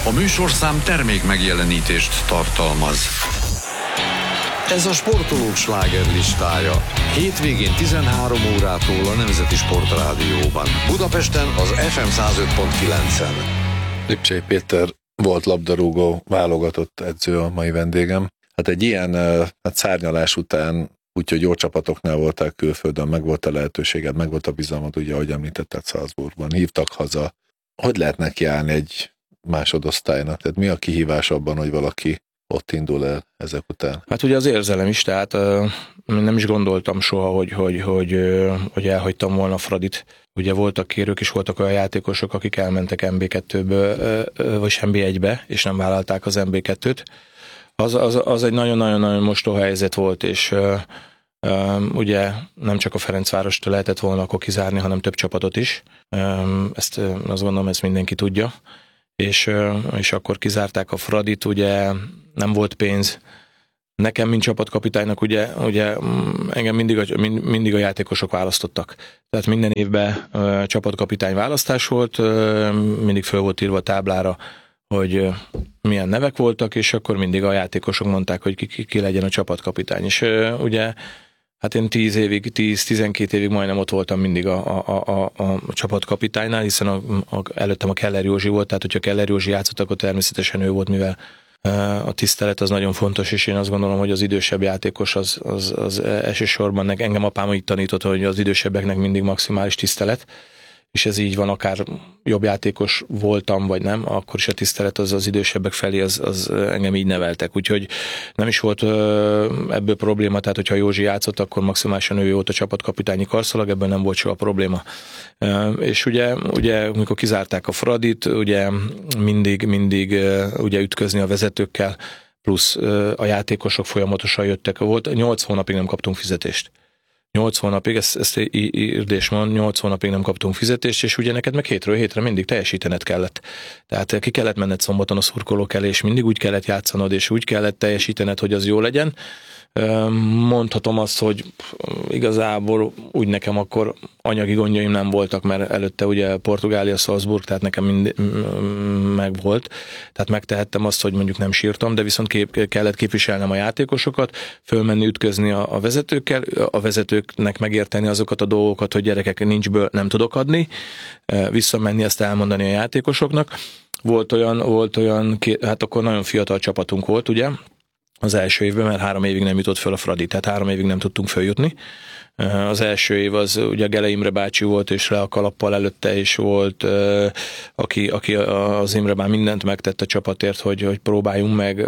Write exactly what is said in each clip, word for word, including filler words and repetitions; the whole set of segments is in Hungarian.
A műsorszám termék megjelenítést tartalmaz. Ez a sportolók slágerlistája. Hétvégén tizenhárom órától a Nemzeti Sportrádióban. Budapesten az ef em száz öt pont kilencen. Lipcsei Péter volt labdarúgó válogatott edző a mai vendégem. Hát egy ilyen hát szárnyalás után, úgyhogy jó csapatoknál voltál külföldön, meg volt a lehetőséged, meg volt a bizalmad, ugye, ahogy említetted, Salzburgban, hívtak haza. Hogy lehet neki állni egy másodosztálynak? Tehát mi a kihívás abban, hogy valaki ott indul el ezek után? Hát ugye az érzelem is, tehát uh, nem is gondoltam soha, hogy, hogy, hogy, uh, hogy elhagytam volna Fradit. Ugye voltak kérők és voltak olyan játékosok, akik elmentek em bé kettőből, uh, uh, vagy em bé egybe, és nem vállalták az em bé kettőt. Az, az, az egy nagyon-nagyon-nagyon mostoha helyzet volt, és uh, uh, ugye nem csak a Ferencvárost lehetett volna akkor kizárni, hanem több csapatot is. Um, ezt uh, azt gondolom, ezt mindenki tudja. És, uh, és akkor kizárták a Fradit, ugye nem volt pénz. Nekem, mint csapatkapitánynak, ugye, ugye engem mindig a, mindig a játékosok választottak. Tehát minden évben uh, csapatkapitány választás volt, uh, mindig föl volt írva a táblára, hogy uh, milyen nevek voltak, és akkor mindig a játékosok mondták, hogy ki, ki, ki legyen a csapatkapitány. És uh, ugye, hát én tíz évig, tíz-tizenkét évig majdnem ott voltam mindig a, a, a, a csapatkapitánynál, hiszen a, a, előttem a Keller Józsi volt, tehát hogyha Keller Józsi játszott, akkor természetesen ő volt, mivel a tisztelet az nagyon fontos, és én azt gondolom, hogy az idősebb játékos az, az, az elsősorban, engem apám így tanította, hogy az idősebbeknek mindig maximális tisztelet, és ez így van, akár jobb játékos voltam, vagy nem, akkor is a tisztelet az az idősebbek felé, az, az engem így neveltek. Úgyhogy nem is volt ebből probléma, tehát hogyha Józsi játszott, akkor maximálisan ő volt a csapatkapitányi karszalag, ebből nem volt soha probléma. És ugye, ugye amikor kizárták a Fradit, ugye mindig, mindig ugye ütközni a vezetőkkel, plusz a játékosok folyamatosan jöttek. Volt, nyolc hónapig nem kaptunk fizetést. Nyolc hónapig, ezt, ezt írdés van, nyolc hónapig nem kaptunk fizetést, és ugye neked meg hétről hétre mindig teljesítened kellett. Tehát ki kellett menned szombaton a szurkolók elé, és mindig úgy kellett játszanod, és úgy kellett teljesítened, hogy az jó legyen. Mondhatom azt, hogy igazából úgy nekem akkor anyagi gondjaim nem voltak, mert előtte ugye Portugália, Salzburg, tehát nekem mind meg volt. Tehát megtehettem azt, hogy mondjuk nem sírtam, de viszont kép, kellett képviselnem a játékosokat, fölmenni, ütközni a, a vezetőkkel, a vezetőknek megérteni azokat a dolgokat, hogy gyerekek, nincsből nem tudok adni, visszamenni, ezt elmondani a játékosoknak. Volt olyan, volt olyan, hát akkor nagyon fiatal csapatunk volt, ugye, az első évben, mert három évig nem jutott föl a Fradi, tehát három évig nem tudtunk följutni. Az első év az ugye Gele Imre bácsi volt, és le a kalappal előtte is volt, aki, aki az Imre bár mindent megtett a csapatért, hogy, hogy próbáljunk meg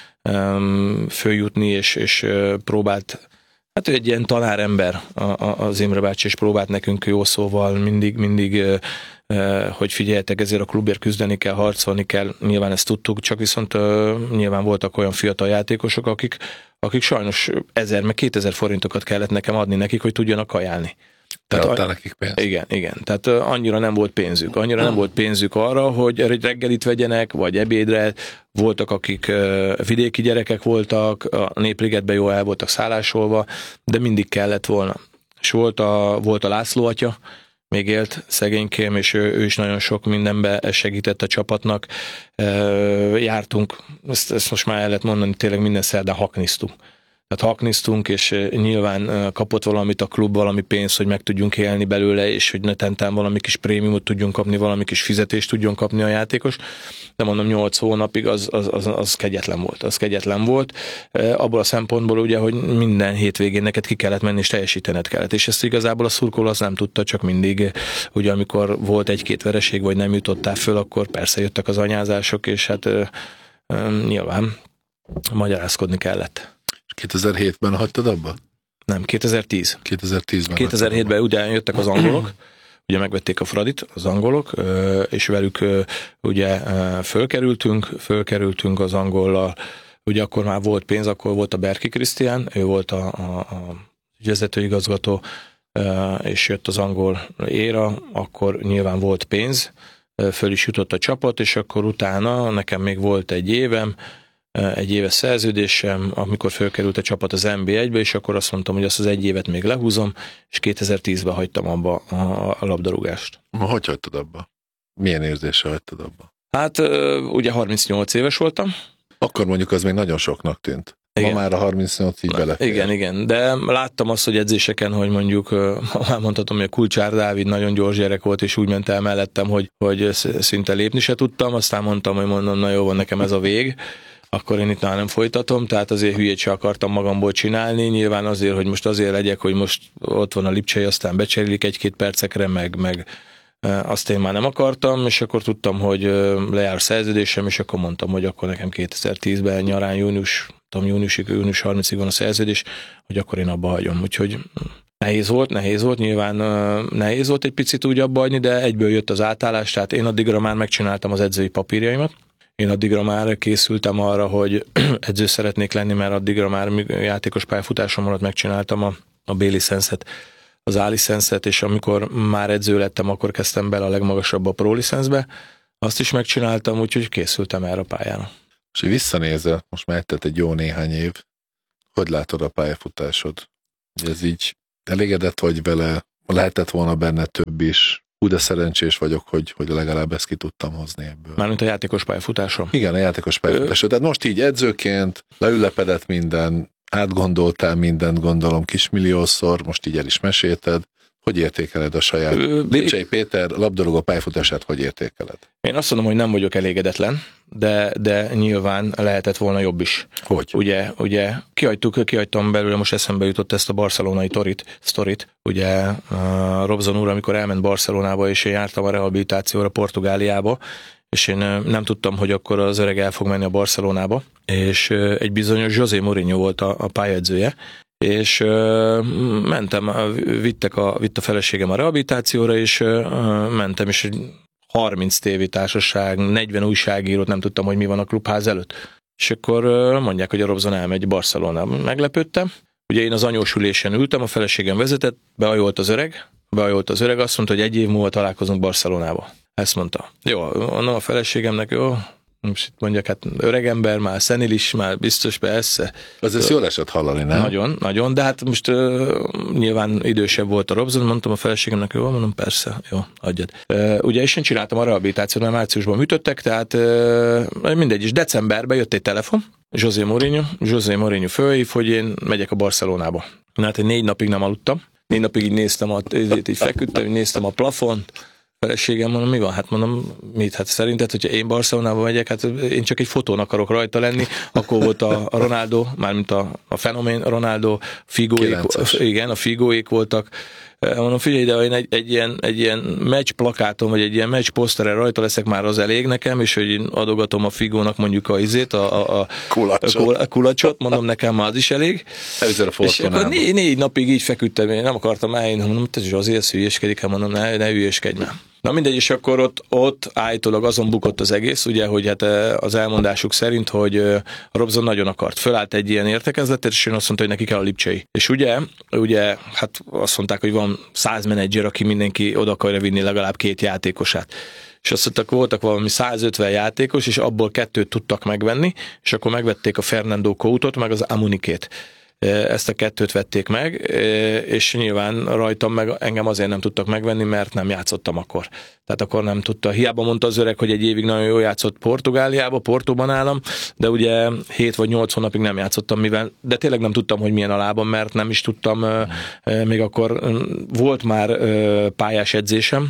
följutni, és, és próbált, hát egy ilyen tanárember az Imre bácsi, és próbált nekünk jó szóval mindig, mindig hogy figyeljetek, ezért a klubért küzdeni kell, harcolni kell, nyilván ezt tudtuk, csak viszont uh, nyilván voltak olyan fiatal játékosok, akik, akik sajnos ezer, meg kétezer forintokat kellett nekem adni nekik, hogy tudjanak kajálni. Te adtál nekik pénzt? Igen, igen. Tehát uh, annyira nem volt pénzük. Annyira hmm. nem volt pénzük arra, hogy reggelit vegyenek, vagy ebédre. Voltak, akik uh, vidéki gyerekek voltak, a Népligetben jól el voltak szállásolva, de mindig kellett volna. És volt a, volt a László atya, még élt szegénykém, és ő, ő is nagyon sok mindenben segített a csapatnak. Jártunk, ezt, ezt most már el lehet mondani, tényleg minden szerdán haknisztunk. Tehát haknisztunk, és nyilván kapott valamit a klub, valami pénzt, hogy meg tudjunk élni belőle, és hogy netentán valami kis prémiumot tudjunk kapni, valami kis fizetést tudjon kapni a játékos. De mondom, nyolc hónapig az, az, az, az kegyetlen volt. Az kegyetlen volt. Abból a szempontból ugye, hogy minden hétvégén neked ki kellett menni, és teljesítened kellett. És ezt igazából a szurkoló az nem tudta, csak mindig, ugye amikor volt egy-két vereség, vagy nem jutottál föl, akkor persze jöttek az anyázások, és hát nyilván magyarázkodni kellett. kétezer-hétben hagytad abba? Nem, kétezer-tíz. kétezer-tízben. kétezer-hétben ugye jöttek az angolok, ugye megvették a Fradit, az angolok, és velük ugye fölkerültünk, fölkerültünk az angollal, ugye akkor már volt pénz, akkor volt a Berki Krisztián, ő volt a, a, a ügyvezetőigazgató, és jött az angol éra, akkor nyilván volt pénz, föl is jutott a csapat, és akkor utána nekem még volt egy évem, egy éves szerződésem, amikor fölkerült a csapat az en bé egybe, és akkor azt mondtam, hogy azt az egy évet még lehúzom, és kétezer-tízben hagytam abba a, a labdarúgást. Ma hogy hagytad abba? Milyen érzéssel hagytad abba? Hát ugye harmincnyolc éves voltam. Akkor mondjuk az még nagyon soknak tűnt. Igen. Ma már a harmincnyolc így belefér. Igen, igen, de láttam azt, hogy edzéseken, hogy mondjuk, már mondhatom, hogy a Kulcsár Dávid nagyon gyors gyerek volt, és úgy ment el mellettem, hogy, hogy szinte lépni se tudtam, aztán mondtam, hogy mondom, na jó, van nekem ez a vég, akkor én itt már nem folytatom, tehát azért hülyét se akartam magamból csinálni, nyilván azért, hogy most azért legyek, hogy most ott van a Lipcsei, aztán becserélik egy-két percekre, meg, meg azt én már nem akartam, és akkor tudtam, hogy lejár a szerződésem, és akkor mondtam, hogy akkor nekem kétezer-tízben nyarán június, tudom, júniusig, június harmincadikáig van a szerződés, hogy akkor én abba hagyom. Úgyhogy nehéz volt, nehéz volt, nyilván nehéz volt egy picit úgy abba hagyni, de egyből jött az átállás, tehát én addigra már megcsináltam az edzői papírjaimat. Én addigra már készültem arra, hogy edző szeretnék lenni, mert addigra már játékos pályafutásom alatt megcsináltam a, a B-licenszet, az A-licenszet, és amikor már edző lettem, akkor kezdtem bele a legmagasabb a pro-licenszbe. Azt is megcsináltam, úgyhogy készültem erre a pályára. És hogy visszanézel, most már eltelt egy jó néhány év, hogy látod a pályafutásod? Ez így elégedett vagy vele, lehetett volna benne több is, úgy de szerencsés vagyok, hogy, hogy legalább ezt ki tudtam hozni ebből. Mármint a játékos pályafutásom? Igen, a játékos pályafutásod. Tehát most így edzőként leülepedett minden, átgondoltál mindent, gondolom kismilliószor, most így el is mesélted. Hogy értékeled a saját Lipcsei Péter labdarúgó pályafutását, hogy értékeled? Én azt mondom, hogy nem vagyok elégedetlen, de, de nyilván lehetett volna jobb is. Hogy? Ugye, ugye kihagytuk, kihagytam belőle, most eszembe jutott ezt a barcelonai torit, sztorit. Ugye uh, Robson úr, amikor elment Barcelonába, és én jártam a rehabilitációra Portugáliába, és én nem tudtam, hogy akkor az öreg el fog menni a Barcelonába, és uh, egy bizonyos José Mourinho volt a, a pályaedzője, és uh, mentem, vittek a, vitt a feleségem a rehabilitációra, és uh, mentem, és harminc tévétársaság, negyven újságírót, nem tudtam, hogy mi van a klubház előtt. És akkor uh, mondják, hogy a Robson elmegy Barcelonába. Meglepődtem. Ugye én az anyósülésen ültem, a feleségem vezetett, behajolt az öreg, behajolt az öreg, azt mondta, hogy egy év múlva találkozunk Barcelonába. Ezt mondta. Jó, mondom a feleségemnek, jó, most itt mondjak, hát öregember, már szenilis, már biztos, persze. Az ezt jól esett hallani, nem? Nagyon, nagyon, de hát most uh, nyilván idősebb volt a Robson, mondtam a feleségemnek, jó, mondom, persze, jó, adjad. Uh, ugye, és én csináltam a rehabilitációt, mert márciusban műtöttek, tehát uh, mindegy is, decemberben jött egy telefon, José Mourinho, José Mourinho fölhív, hogy én megyek a Barcelonába. Na, hát én négy napig nem aludtam, négy napig így néztem, a, így, így feküdtem, így néztem a plafont, feleségem, mondom, mi van? Hát mondom, mit? Hát szerinted, hogyha én Barcelonába megyek, hát én csak egy fotón akarok rajta lenni, akkor volt a, a Ronaldo, mármint a, a fenomén Ronaldo, Figóék, igen, a Figóék voltak. Mondom, figyelj, de én egy, egy, ilyen, egy ilyen meccs plakáton, vagy egy ilyen meccs poszterre rajta leszek, már az elég nekem, és hogy én adogatom a Figónak mondjuk a izét, a, a, a, kulacsot. a kulacsot, mondom, nekem már az is elég. A és akkor négy, négy napig így feküdtem, én nem akartam eljönni, mondom, te Zsózi, ez hülyéskedik, hát mondom, ne, ne hülyéskedj már. Na mindegy, és akkor ott, ott állítólag azon bukott az egész, ugye, hogy hát az elmondásuk szerint, hogy a Robson nagyon akart. Fölállt egy ilyen értekezletet, és én azt mondta, hogy neki kell a Lipcsei. És ugye, ugye, hát azt mondták, hogy van száz menedzser, aki mindenki oda akarja vinni legalább két játékosát. És azt mondták, voltak valami százötven játékos, és abból kettőt tudtak megvenni, és akkor megvették a Fernando Coutot, meg az Amunikét. Ezt a kettőt vették meg, és nyilván rajtam meg engem azért nem tudtak megvenni, mert nem játszottam akkor. Tehát akkor nem tudta. Hiába mondta az öreg, hogy egy évig nagyon jól játszott Portugáliába, Portóban állam, de ugye hét vagy nyolc hónapig nem játszottam, mivel, de tényleg nem tudtam, hogy milyen a lábam, mert nem is tudtam, még akkor volt már pályás edzésem,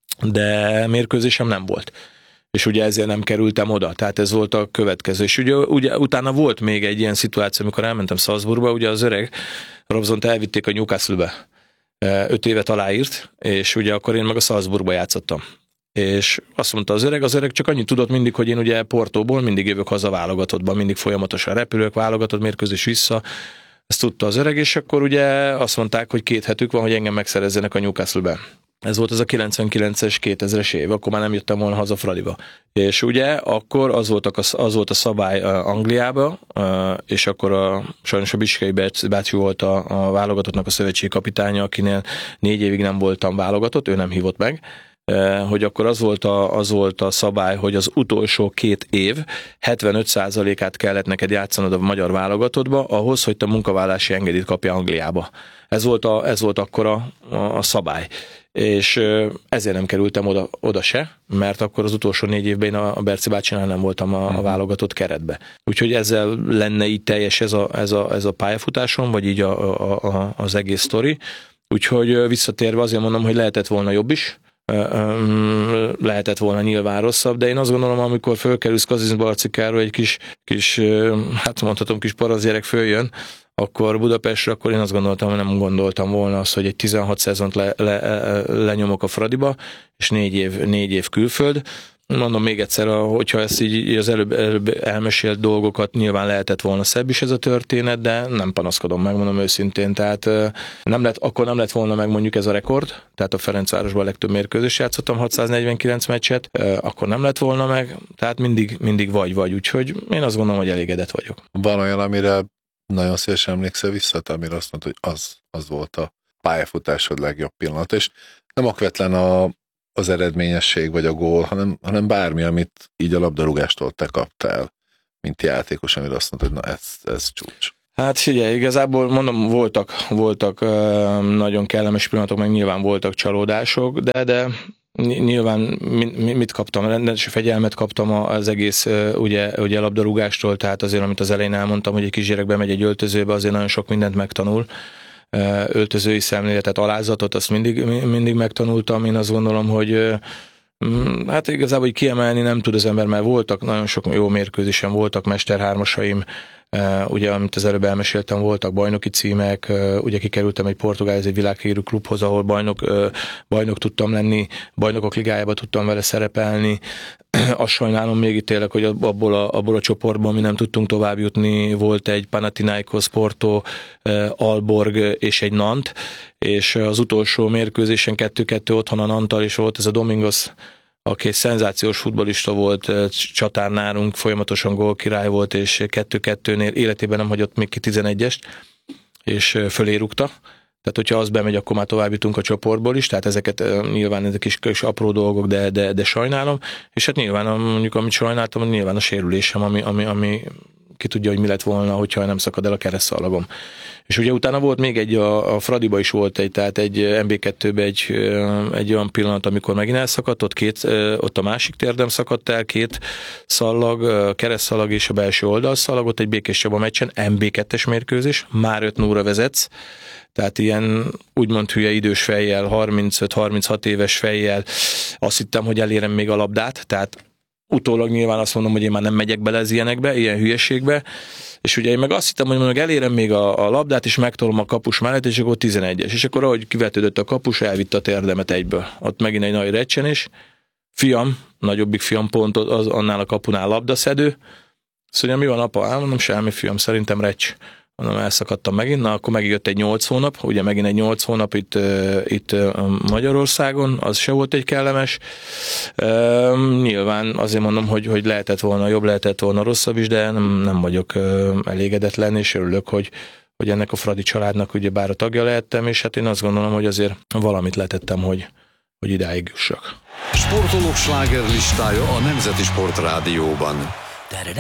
de mérkőzésem nem volt. És ugye ezért nem kerültem oda, tehát ez volt a következő. És ugye, ugye utána volt még egy ilyen szituáció, amikor elmentem Salzburgba, ugye az öreg Robsont elvitték a Newcastle-be, öt évet aláírt, és ugye akkor én meg a Salzburgba játszottam. És azt mondta az öreg, az öreg csak annyit tudott mindig, hogy én ugye Portóból mindig jövök haza válogatottban, mindig folyamatosan repülök, válogatott mérkőzés vissza, ezt tudta az öreg, és akkor ugye azt mondták, hogy két hetük van, hogy engem megszerezzenek a Newcastle-be. Ez volt az a kilencvenkilences, kétezres év, akkor már nem jöttem volna haza Fradiba. És ugye akkor az volt a, az volt a szabály Angliába, és akkor a, sajnos a Biskai bácsi volt a, a válogatottnak a szövetségi kapitánya, akinél négy évig nem voltam válogatott, ő nem hívott meg. hogy akkor az volt, a, az volt a szabály, hogy az utolsó két év hetvenöt százalékát kellett neked játszanod a magyar válogatottba ahhoz, hogy te munkavállási engedélyt kapja Angliába. Ez volt, a, ez volt akkor a, a szabály. És ezért nem kerültem oda, oda se, mert akkor az utolsó négy évben én a Berci bácsinál nem voltam a, a válogatott keretbe. Úgyhogy ezzel lenne így teljes ez a, ez a, ez a pályafutásom, vagy így a, a, a, az egész sztori. Úgyhogy visszatérve azért mondom, hogy lehetett volna jobb is, lehetett volna nyilván rosszabb, de én azt gondolom, amikor fölkerülsz Kazincbarcikáról, egy kis, kis, hát mondhatom, kis parazgyerek följön, akkor Budapestre, akkor én azt gondoltam, hogy nem gondoltam volna azt, hogy egy tizenhat szezont le, le, lenyomok a Fradiba, és négy év, négy év külföld. Mondom még egyszer, hogyha ezt így az előbb, előbb elmesélt dolgokat, nyilván lehetett volna szebb is ez a történet, de nem panaszkodom, megmondom őszintén. Tehát nem lett, akkor nem lett volna meg mondjuk ez a rekord, tehát a Ferencvárosban a legtöbb mérkőzést játszottam, hatszáznegyvenkillenc meccset, akkor nem lett volna meg, tehát mindig, mindig vagy-vagy, úgyhogy én azt gondolom, hogy elégedett vagyok. Van olyan, amire nagyon szívesen emlékszel vissza, amire azt mondta, hogy az, az volt a pályafutásod legjobb pillanat, és nem okvetlen a, az eredményesség vagy a gól, hanem, hanem bármi, amit így a labdarúgástól te kaptál, mint játékos, amire azt mondta, hogy na ez, ez csúcs. Hát figyelj, igazából mondom, voltak, voltak nagyon kellemes pillanatok, meg nyilván voltak csalódások, de, de nyilván mit kaptam? Rendes fegyelmet kaptam az egész ugye, ugye labdarúgástól, tehát azért, amit az elején elmondtam, hogy egy kisgyerek bemegy egy öltözőbe, azért nagyon sok mindent megtanul. Öltözői szemléletet, alázatot, azt mindig, mindig megtanultam. Én azt gondolom, hogy hát igazából hogy kiemelni nem tud az ember, mert voltak, nagyon sok jó mérkőzésen voltak mesterhármasaim, ugye, amit az előbb elmeséltem, voltak bajnoki címek, ugye kikerültem egy portugál, ez egy világhírű klubhoz, ahol bajnok, bajnok tudtam lenni, bajnokok ligájába tudtam vele szerepelni. Azt sajnálom még itt tényleg, hogy abból a, abból a csoportból mi nem tudtunk tovább jutni, volt egy Panathinaikos, Porto, Aalborg és egy Nant, és az utolsó mérkőzésen kettő-kettő otthon a Nanttal, és volt ez a Domingos, aki egy szenzációs futballista volt, csatár nálunk, folyamatosan gólkirály volt, és kettő-kettőnél életében nem hagyott még ki tizenegyest, és fölé rúgta. Tehát, hogyha az bemegy, akkor már tovább jutunk a csoportból is, tehát ezeket nyilván ezek is, is apró dolgok, de, de, de sajnálom. És hát nyilván, mondjuk, amit sajnáltam, nyilván a sérülésem, ami, ami, ami ki tudja, hogy mi lett volna, hogyha nem szakad el a keresztszalagom. És ugye utána volt még egy, a, a Fradiba is volt egy, tehát egy em bé kettőben egy, egy olyan pillanat, amikor megint elszakadt, ott, két, ott a másik térdem szakadt el, két szallag, keresztszalag és a belső oldalszalag, ott egy Békés Csaba meccsen, em bé kettes mérkőzés, már öt nulla vezetsz, tehát ilyen úgymond hülye idős fejjel, harmincöt-harminchat éves fejjel, azt hittem, hogy elérem még a labdát, tehát utólag nyilván azt mondom, hogy én már nem megyek bele az ilyenekbe, ilyen hülyeségbe, és ugye én meg azt hittem, hogy mondjuk elérem még a, a labdát, és megtolom a kapus mellett, és akkor tizenegyes. És akkor ahogy kivetődött a kapus, elvitte a térdemet egyből. Ott megint egy nagy recsenés. Fiam, nagyobbik fiam pont az, annál a kapunál labdaszedő. Szóval mi van, apa? Elmondom, semmi, fiam, szerintem recs. Mondom, elszakadtam megint, na akkor megjött egy nyolc hónap, ugye megint egy nyolc hónap itt, itt Magyarországon, az se volt egy kellemes. Nyilván azért mondom, hogy, hogy lehetett volna jobb, lehetett volna rosszabb is, de nem, nem vagyok elégedetlen, és örülök, hogy, hogy ennek a Fradi családnak ugye bár a tagja lehettem, és hát én azt gondolom, hogy azért valamit letettem, hogy, hogy idáig jussak. Sportolók slágerlistája a Nemzeti Sport Rádióban.